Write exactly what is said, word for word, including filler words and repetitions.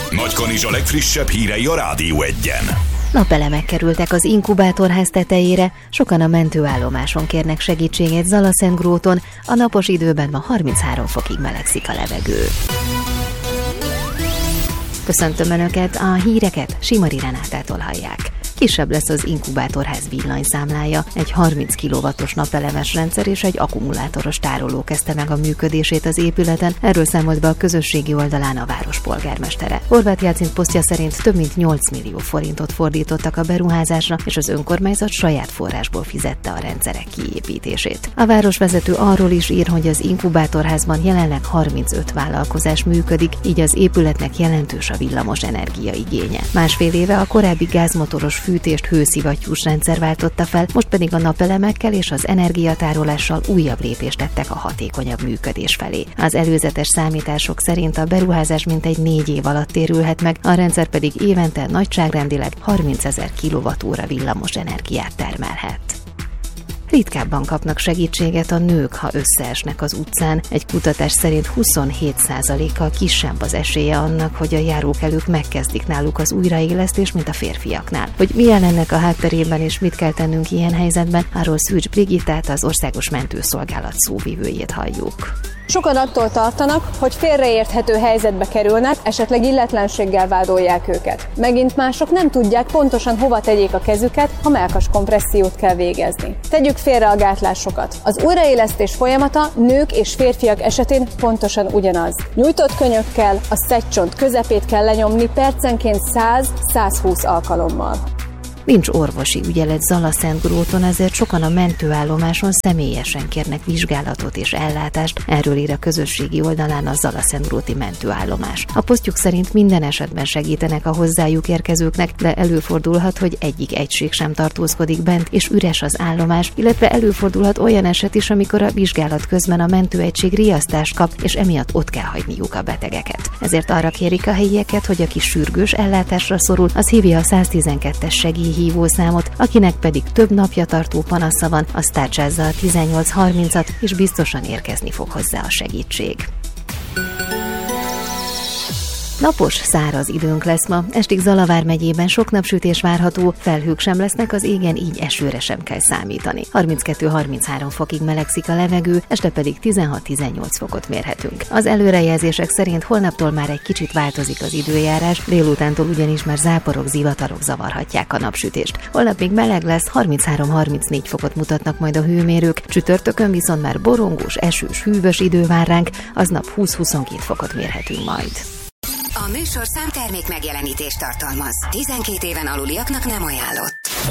Nagykanizs a legfrissebb hírei a Rádió Egyen. Napelemek kerültek az inkubátorház tetejére, sokan a mentőállomáson kérnek segítséget Zalaszentgróton, a napos időben ma harminchárom fokig melegszik a levegő. Köszöntöm Önöket, a híreket Simari Renátától hallják. Kisebb lesz az inkubátorház villanyszámlája, egy harminc kilowattos napelemes rendszer és egy akkumulátoros tároló kezdte meg a működését az épületen, erről számolt be a közösségi oldalán a város polgármestere. Horváth Jácint posztja szerint több mint nyolc millió forintot fordítottak a beruházásra, és az önkormányzat saját forrásból fizette a rendszerek kiépítését. A városvezető arról is ír, hogy az inkubátorházban jelenleg harmincöt vállalkozás működik, így az épületnek jelentős a villamos energia igénye. Másfél éve a korábbi gázmotoros fűtést hőszivattyús rendszer váltotta fel, most pedig a napelemekkel és az energiatárolással újabb lépést tettek a hatékonyabb működés felé. Az előzetes számítások szerint a beruházás mintegy négy év alatt térülhet meg, a rendszer pedig évente nagyságrendileg harmincezer kilowattóra villamos energiát termelhet. Ritkábban kapnak segítséget a nők, ha összeesnek az utcán. Egy kutatás szerint huszonhét százalékkal kisebb az esélye annak, hogy a járókelők megkezdik náluk az újraélesztést, mint a férfiaknál. Hogy milyen ennek a hátterében és mit kell tennünk ilyen helyzetben, arról Szűcs Brigittát, az Országos Mentőszolgálat szóvivőjét halljuk. Sokan attól tartanak, hogy félreérthető helyzetbe kerülnek, esetleg illetlenséggel vádolják őket. Megint mások nem tudják pontosan hova tegyék a kezüket, ha mellkas kompressziót kell végezni. Tegyük félre a gátlásokat. Az újraélesztés folyamata nők és férfiak esetén pontosan ugyanaz. Nyújtott könyökkel a szegycsont közepét kell lenyomni percenként száz-százhúsz alkalommal. Nincs orvosi ügyelet Zalaszentgróton, ezért sokan a mentőállomáson személyesen kérnek vizsgálatot és ellátást, erről ír a közösségi oldalán a Zalaszentgróti mentőállomás. A posztjuk szerint minden esetben segítenek a hozzájuk érkezőknek, de előfordulhat, hogy egyik egység sem tartózkodik bent, és üres az állomás, illetve előfordulhat olyan eset is, amikor a vizsgálat közben a mentőegység riasztást kap, és emiatt ott kell hagyniuk a betegeket. Ezért arra kérik a helyieket, hogy aki sürgős ellátásra szorul, az hívja a száztizenkettes segély hívószámot, akinek pedig több napja tartó panasza van, az tárcsázza a tizennyolc harmincat, és biztosan érkezni fog hozzá a segítség. Napos, száraz időnk lesz ma, estig Zala vármegyében sok napsütés várható, felhők sem lesznek az égen, így esőre sem kell számítani. harminckettő-harminchárom fokig melegszik a levegő, este pedig tizenhat-tizennyolc fokot mérhetünk. Az előrejelzések szerint holnaptól már egy kicsit változik az időjárás, délutántól ugyanis már záporok, zivatarok zavarhatják a napsütést. Holnap még meleg lesz, harminchárom-harmincnégy fokot mutatnak majd a hőmérők, csütörtökön viszont már borongós, esős, hűvös idő vár ránk, aznap húsz-huszonkét fokot mérhetünk majd. A műsorszám termék megjelenítést tartalmaz. tizenkét éven aluliaknak nem ajánlott.